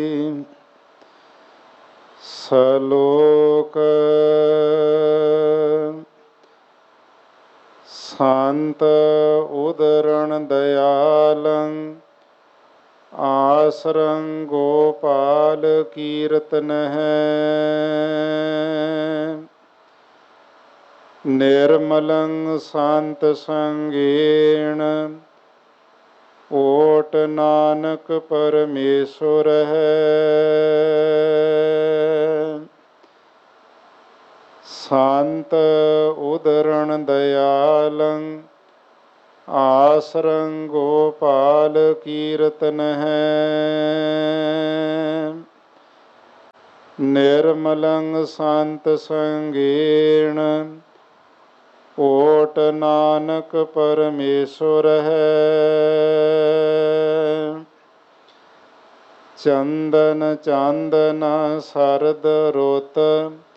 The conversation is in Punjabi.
ਸਲੋਕ ਸੰਤ ਉਦਰਣ ਦਇਆਲੰ ਆਸਰੰ ਗੋਪਾਲ ਕੀਰਤਨਹਿ ਨਿਰਮਲੰ ਸੰਤ ਸੰਗੇਣ ਓਟ ਨਾਨਕ ਪਰਮੇਸ਼ਵਰ ਹੈ। ਸੰਤ ਉਦਰਣ ਦਇਆਲੰ ਆਸਰੰ ਗੋਪਾਲ ਕੀਰਤਨਹਿ ਨਿਰਮਲੰ ਸੰਤ ਸੰਗੇਣ ਓਟ ਨਾਨਕ ਪਰਮੇਸ਼ਵਰ ਹੈ। ਚੰਦਨ ਚਾਂਦਨ ਸਰਦ ਰੁੱਤ